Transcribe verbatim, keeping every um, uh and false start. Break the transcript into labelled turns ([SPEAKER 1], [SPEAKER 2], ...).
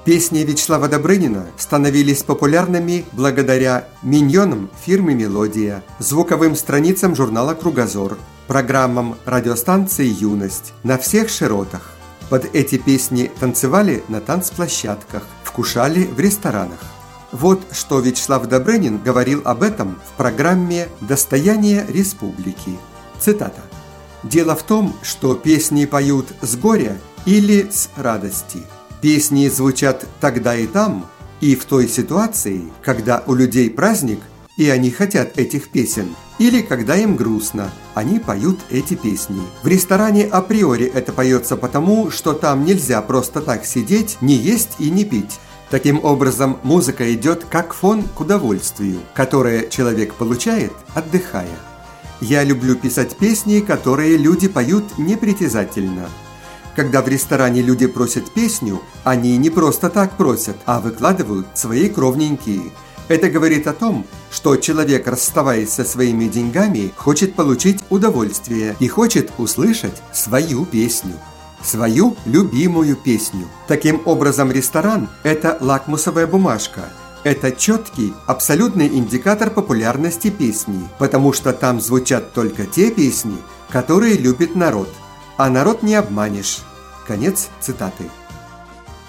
[SPEAKER 1] Песни Вячеслава Добрынина становились популярными благодаря миньонам фирмы «Мелодия», звуковым страницам журнала «Кругозор», программам радиостанции «Юность» на всех широтах. Под эти песни танцевали на танцплощадках, вкушали в ресторанах. Вот что Вячеслав Добрынин говорил об этом в программе «Достояние республики». Цитата. «Дело в том, что песни поют с горя или с радости. Песни звучат тогда и там, и в той ситуации, когда у людей праздник, и они хотят этих песен, или когда им грустно, они поют эти песни. В ресторане априори это поется потому, что там нельзя просто так сидеть, не есть и не пить. Таким образом, музыка идет как фон к удовольствию, которое человек получает, отдыхая. Я люблю писать песни, которые люди поют непритязательно. Когда в ресторане люди просят песню, они не просто так просят, а выкладывают свои кровненькие. Это говорит о том, что человек, расставаясь со своими деньгами, хочет получить удовольствие и хочет услышать свою песню. Свою любимую песню. Таким образом, ресторан – это лакмусовая бумажка. Это четкий, абсолютный индикатор популярности песни, потому что там звучат только те песни, которые любит народ. А народ не обманешь». Конец цитаты.